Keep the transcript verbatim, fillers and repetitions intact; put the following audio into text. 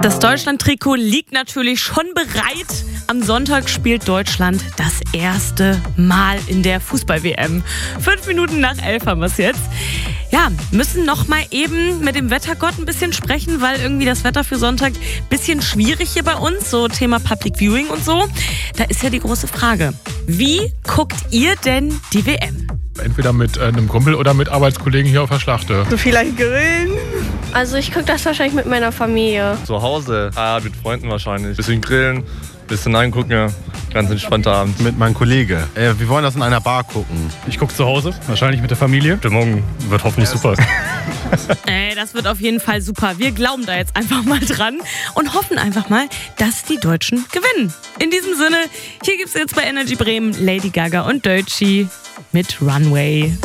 Das Deutschland-Trikot liegt natürlich schon bereit. Am Sonntag spielt Deutschland das erste Mal in der Fußball-W M. Fünf Minuten nach elf haben wir es jetzt. Ja, müssen noch mal eben mit dem Wettergott ein bisschen sprechen, weil irgendwie das Wetter für Sonntag ein bisschen schwierig hier bei uns, so Thema Public Viewing und so. Da ist ja die große Frage, wie guckt ihr denn die W M? Entweder mit äh, einem Kumpel oder mit Arbeitskollegen hier auf der Schlachte. So vielleicht grillen. Also ich gucke das wahrscheinlich mit meiner Familie. Zu Hause, ah, mit Freunden wahrscheinlich. Bisschen grillen, bisschen angucken, ganz entspannter Abend. Mit meinem Kollegen. Äh, wir wollen das in einer Bar gucken. Ich gucke zu Hause, wahrscheinlich mit der Familie. Stimmung wird hoffentlich super. Ey, das wird auf jeden Fall super. Wir glauben da jetzt einfach mal dran und hoffen einfach mal, dass die Deutschen gewinnen. In diesem Sinne, hier gibt's jetzt bei Energy Bremen Lady Gaga und Deutschi mit Runway.